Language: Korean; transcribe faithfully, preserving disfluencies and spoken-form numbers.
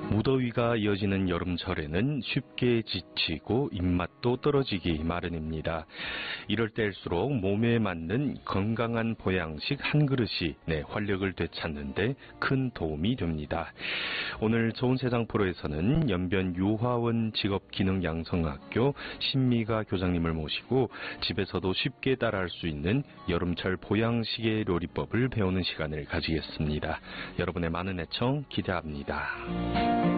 무더위가 이어지는 여름철에는 쉽게 지치고 입맛도 떨어지기 마련입니다. 이럴 때일수록 몸에 맞는 건강한 보양식 한 그릇이 내 활력을 되찾는 데 큰 도움이 됩니다. 오늘 좋은 세상 프로에서는 연변 유화원 직업기능양성학교 신미가 교장님을 모시고 집에서도 쉽게 따라할 수 있는 여름철 보양식의 요리법을 배우는 시간을 가지겠습니다. 여러분의 많은 애청 기대합니다.